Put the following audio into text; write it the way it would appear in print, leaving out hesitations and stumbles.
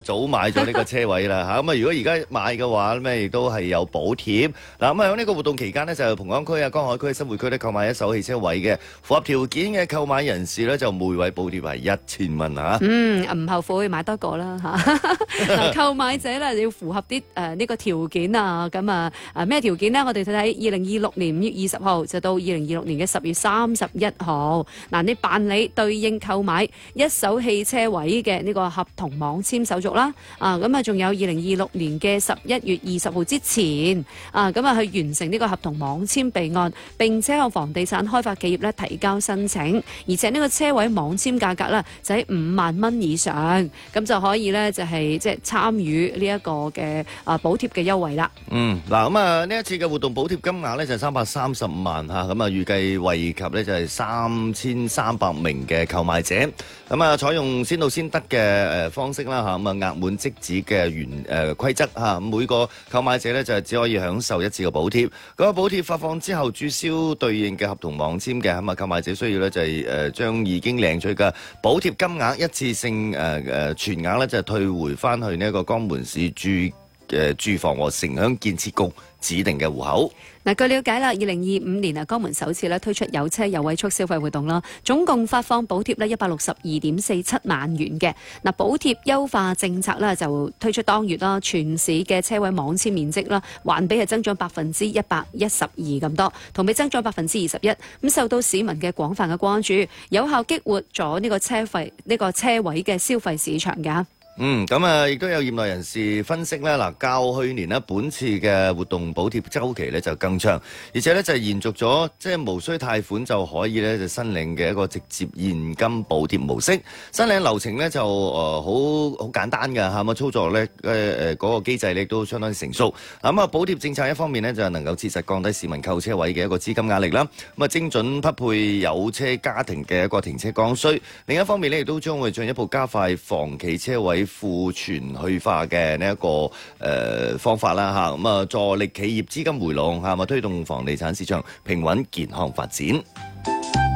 早買咗呢個車位啦嚇。咁啊，如果而家買嘅話咧，亦都係有補貼。嗱咁啊，喺呢個活動期間呢，就係蓬崗區啊、江海區、新會區咧購買一手汽車位嘅符合條件嘅購買人士咧，就每位補貼係1000蚊嚇。 唔後悔買多個啦嚇。購買者咧要符合啲呢個條件啊，咁咩條件呢？我哋睇睇2026年5月20號就到2026年嘅10月31號。嗱，你辦理對應購買一手汽車位嘅呢個合同網簽手續啦。咁啊，仲有2026年嘅11月20號之前去完成呢個合同網簽備案，並且向房地產開發企業咧提交申請，而且呢個車位網簽價格咧就喺5萬蚊以上，咁就可以咧就係即係參與呢一個嘅補貼嘅優惠啦。 嗱咁啊，呢一次嘅活動補貼金額咧就係335萬嚇，咁啊預計惠及咧就係3300名嘅購買者，咁啊採用先到先得嘅方式啦嚇，咁啊額滿即止嘅規則嚇，每個購買者咧就係只可以享受一次嘅補貼。咁個補貼發放之後，註銷對應嘅合同網簽嘅咁啊購買者需要咧就係將已經領取嘅補貼金額一次性全額咧就係退回翻去呢一個江門市住房和城鄉建設局指定嘅戶口。 嗱，據了解啦，2025年江門首次推出有車有位促消費活動啦，總共發放補貼162.47萬元嘅。嗱，補貼優化政策啦就推出當月啦，全市嘅車位網簽面積啦，環比係增長112%咁多，同比增長21%。咁受到市民嘅廣泛嘅關注，有效激活咗呢個車位嘅消費市場㗎。 咁啊，亦都有業內人士分析咧，嗱，較去年呢，本次嘅活動補貼週期咧就更長，而且咧就係延續咗即係無需貸款就可以咧就申領嘅一個直接現金補貼模式。申領流程咧就好簡單㗎嚇，咁操作咧嗰個機制咧都相當成熟。咁啊，補貼政策一方面咧就係能夠切實降低市民購車位嘅一個資金壓力啦，咁啊精準匹配有車家庭嘅一個停車剛需。另一方面咧亦都將會進一步加快房企車位庫存去化嘅呢一個方法啦嚇，咁啊助力企業資金回籠嚇，推動房地產市場平穩健康發展。